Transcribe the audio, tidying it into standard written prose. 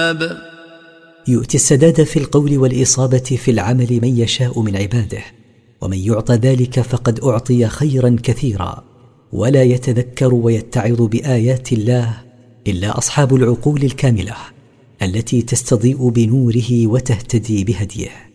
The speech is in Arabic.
الألباب. يؤتي السداد في القول والإصابة في العمل من يشاء من عباده، ومن يعطى ذلك فقد أعطي خيرا كثيرا. ولا يتذكر ويتعظ بآيات الله إلا أصحاب العقول الكاملة التي تستضيء بنوره وتهتدي بهديه.